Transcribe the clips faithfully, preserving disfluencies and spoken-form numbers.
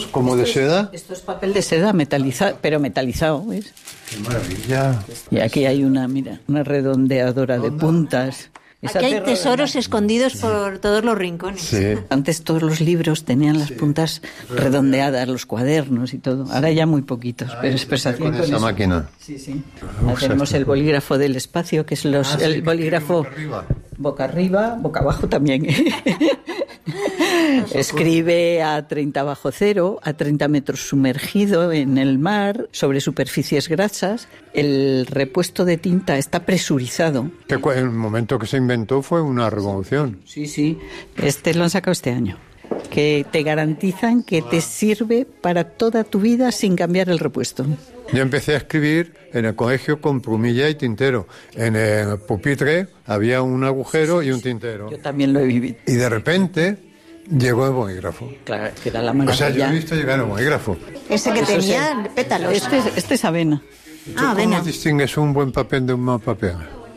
como de seda. Esto es papel de seda metalizado, pero metalizado, ¿ves? ¡Qué maravilla! Y aquí hay una, mira, una redondeadora de puntas. Aquí hay tesoros escondidos por todos los rincones. Sí. Antes todos los libros tenían las puntas redondeadas, los cuadernos y todo. Ahora ya muy poquitos, pero es Con esa máquina. Sí, sí. Ahora tenemos el bolígrafo del espacio, que es los, Ah, sí, el bolígrafo boca arriba. boca arriba, boca abajo también. Escribe a treinta bajo cero, a treinta metros sumergido en el mar, sobre superficies grasas. El repuesto de tinta está presurizado. Que cu- el momento que se inventó fue una revolución. Sí, sí. Este lo han sacado este año. Que te garantizan que te sirve para toda tu vida sin cambiar el repuesto. Yo empecé a escribir en el colegio con plumilla y tintero. En el pupitre había un agujero y un tintero. Yo también lo he vivido. Y de repente llegó el bolígrafo. Claro, que era la O sea, yo maravilla. he visto llegar el bolígrafo. Ese que Eso tenía sí. pétalos. Este, es- este es avena. Ah, ¿Cómo venga. distingues un buen papel de un mal papel?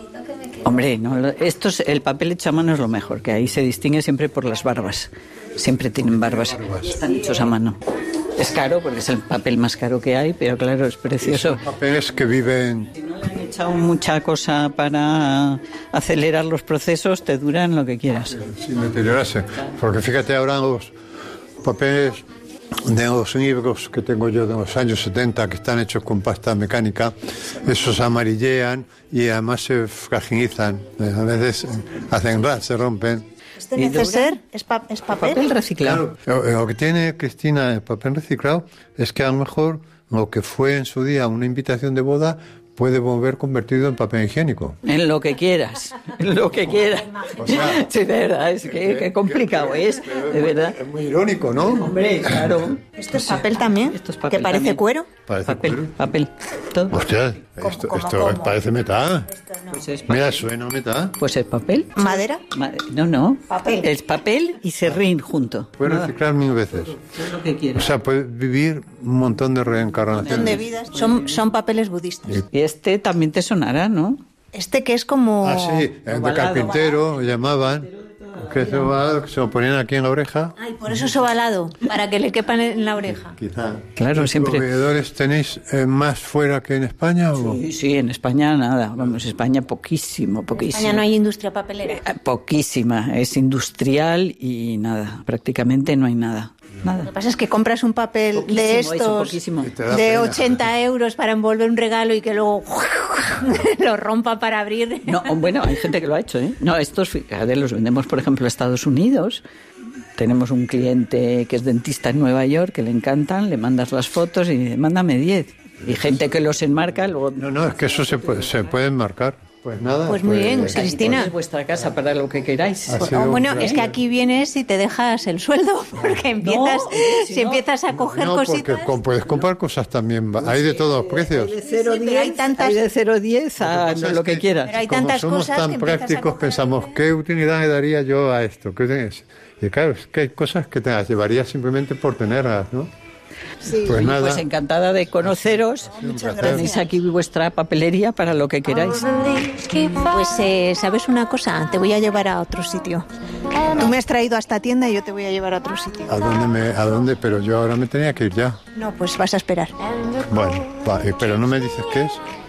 Hombre, no, lo- esto es- el papel hecho a mano es lo mejor, que ahí se distingue siempre por las barbas. Siempre tienen barbas. Están hechos a mano. Es caro porque es el papel más caro que hay, pero claro, es precioso. Papeles que viven... Si no le han echado mucha cosa para acelerar los procesos, te duran lo que quieras. sin deteriorarse. Porque fíjate ahora los papeles de los libros que tengo yo de los años setenta que están hechos con pasta mecánica, esos amarillean y además se fragilizan. A veces hacen ras, se rompen. ¿Este ¿Y neceser es, pa- es papel? Papel reciclado. Claro, lo, lo que tiene Cristina el papel reciclado es que a lo mejor lo que fue en su día una invitación de boda puede volver convertido en papel higiénico. En lo que quieras, en lo que quieras. sea, Sí, de verdad, es que, que complicado es, de verdad. Es muy irónico, ¿no? Hombre, claro. ¿Esto es papel también? Esto es papel ¿Que parece también. cuero? Parece Papel, cuero. papel, todo. Hostia, esto, cómo, esto cómo? parece metal. Pues es Mira, papel. suena metal. Pues es papel. ¿Madera? Ma- No, no. Papel. Es papel y serrín junto. Puedes Nada. reciclar mil veces. Es lo que O quieras. sea, puedes vivir un montón de Son de reencarnaciones. vidas. Son, son papeles budistas. Y este también te sonará, ¿no? Este que es como... Ah, sí, el de Ovalado. carpintero llamaban. Que se, ovalado, que se lo ponían aquí en la oreja. Ay, por eso es ovalado, para que le quepan en la oreja. Quizá. Claro, ¿Los siempre. proveedores tenéis eh, más fuera que en España? O? Sí, sí, en España nada. Vamos, España poquísimo, En poquísimo. España no hay industria papelera. Eh, Poquísima. Es industrial y nada. Prácticamente no hay nada. Lo Nada. que pasa es que compras un papel Poquísimo, de eso, estos poquísimo. Y te da de pena. ochenta euros para envolver un regalo y que luego lo rompa para abrir. No, bueno, hay gente que lo ha hecho, ¿eh? No, estos, fíjate, los vendemos, por ejemplo, a Estados Unidos. Tenemos un cliente que es dentista en Nueva York, que le encantan, le mandas las fotos y dice, mándame diez. Y gente que los enmarca, luego... No, no, es que eso se puede, se puede enmarcar. Pues nada. Pues muy bien, Pues ahí Cristina. tenéis vuestra casa para lo que queráis. Ha O sido un bueno, placer. es que aquí vienes y te dejas el sueldo, porque empiezas, si si no- empiezas a coger No, porque cositas. com- puedes comprar cosas también. va- Hay de todos los precios. De cero a Sí, pero hay diez, tantas- hay de cero a diez a Lo que pasa lo es que que- quieras. Pero hay Como tantas somos cosas tan que empiezas a prácticos, coger pensamos, ahí. ¿qué utilidad le daría yo a esto? ¿Qué tienes? Y claro, es que hay cosas que te las llevarías simplemente por tenerlas, ¿no? Sí. Pues nada. Pues encantada de conoceros. Muchas Tenéis gracias. aquí vuestra papelería para lo que queráis. Pues eh, ¿sabes una cosa? Te voy a llevar a otro sitio. Tú me has traído a esta tienda y yo te voy a llevar a otro sitio. ¿A dónde me, a dónde? Pero yo ahora me tenía que ir ya. No, pues vas a esperar. Bueno, va, eh, pero no me dices qué es.